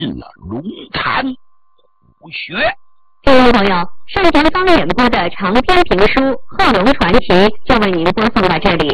了龙潭虎穴。 听众朋友，盛田芳演播的长篇评书《贺龙传奇》就为您播送到这里。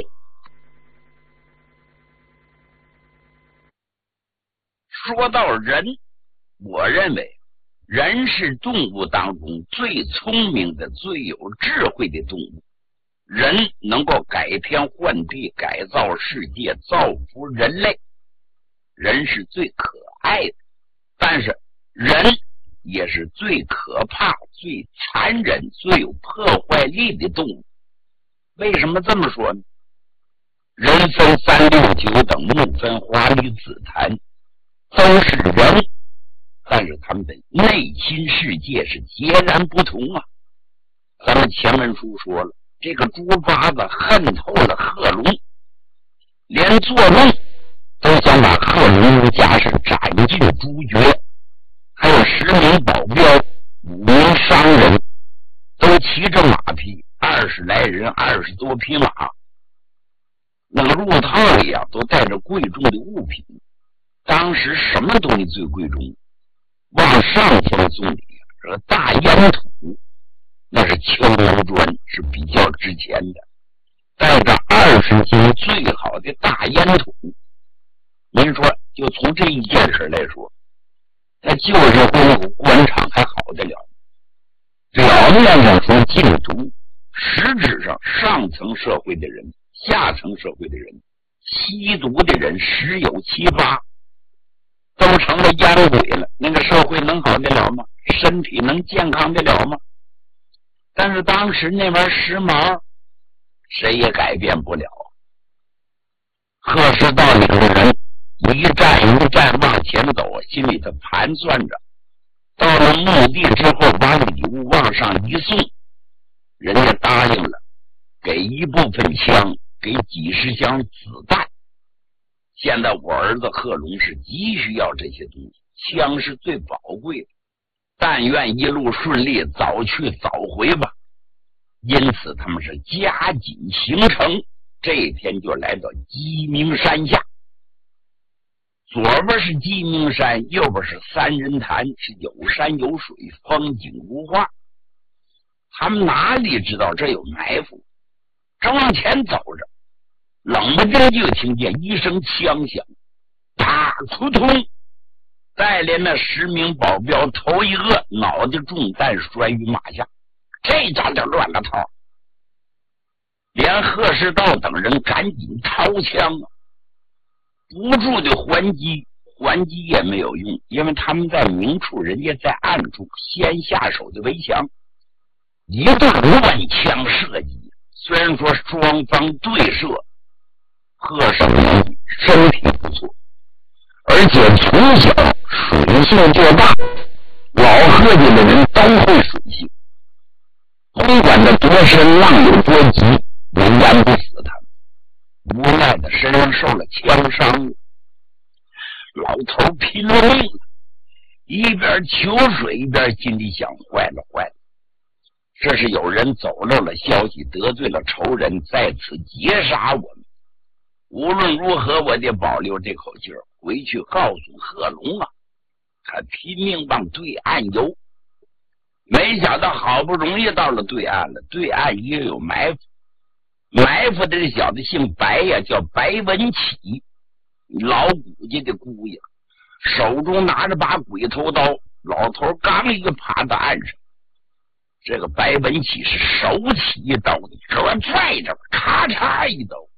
说到人，我认为人是动物当中最聪明的、最有智慧的动物。人能够改天换地，改造世界，造福人类。人是最可爱的，但是人也是最可怕、最残忍、最有破坏力的动物。为什么这么说呢？人分369等目，分花梨紫檀，都是人，但是他们的内心世界是截然不同啊。咱们前文书说了，这个猪八子恨透了贺龙，连做梦都想把贺龙家是斩尽诛绝。还有10名保镖，5名商人，都骑着马匹，20来人，20多匹马。那个入套里啊，都带着贵重的物品。当时什么东西最贵重？往上峰送礼，这个大烟土，那是青楼砖，是比较值钱的。带着20斤最好的大烟土，您说就从这一件事来说，那就是会有官场还好得了。表面上说禁毒，实质上上层社会的人、下层社会的人、吸毒的人10有7、8，都成了烟鬼了。那个社会能好得了吗？身体能健康得了吗？但是当时那玩意时髦，谁也改变不了。贺氏道里的人一站一站往前走，心里头盘算着，到了墓地之后把礼物往上一送，人家答应了，给一部分枪，给几十箱子弹。现在我儿子贺龙是急需要这些东西，枪是最宝贵的，但愿一路顺利，早去早回吧。因此他们是加紧行程，这一天就来到鸡鸣山下。左边是鸡鸣山，右边是3人潭，是有山有水，风景如画。他们哪里知道这有埋伏，正往前走着，冷不丁就听见一声枪响，啪扑通，带领那10名保镖头一个脑袋中弹摔于马下。这招就乱了套，连贺世道等人赶紧掏枪啊，不住的还击也没有用，因为他们在明处，人家在暗处，先下手的为强。一顿乱枪射击，虽然说双方对射，贺胜身体不错，而且从小水性就大，老贺家的人都会水性，不管他多深浪有多急，也淹不死他。无奈的身上受了枪伤，老头拼了命了，一边求水一边心里想，坏了，这是有人走漏了消息，得罪了仇人，在此劫杀我们。无论如何我得保留这口气儿，回去告诉贺龙啊，他拼命往对岸游。没想到好不容易到了对岸了，对岸也有埋伏。埋伏的这小子姓白呀，叫白文启，老古家的姑爷，手中拿着把鬼头刀。老头刚一爬到岸上，这个白文启是手起一刀，给我拽着，咔嚓一刀，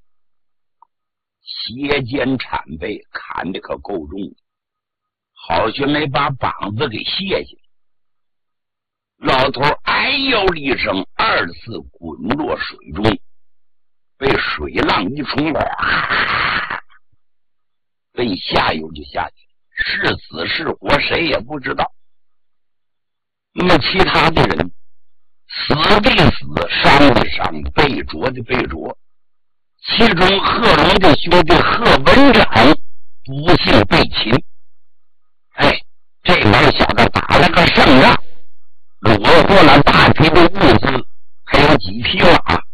斜肩铲背，砍的可够重的，好像没把膀子给卸下。老头哎呦了一声，2次滚落水中，被水浪一冲，被下游就下去，是死是活谁也不知道。那么其他的人死的死，伤的伤，被啄的被啄。其中贺龙的兄弟贺文长不幸被擒。这帮小子打了个胜仗，掳获了大批的物资，还有几匹马。